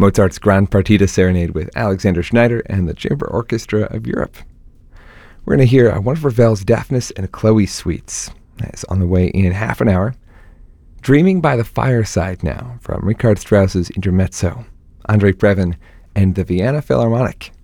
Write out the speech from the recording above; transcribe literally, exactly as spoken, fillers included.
Mozart's Grand Partita Serenade with Alexander Schneider and the Chamber Orchestra of Europe. We're going to hear one of Ravel's Daphnis and Chloe suites. That's on the way in half an hour. Dreaming by the Fireside now, from Richard Strauss's Intermezzo, Andrei Previn, and the Vienna Philharmonic.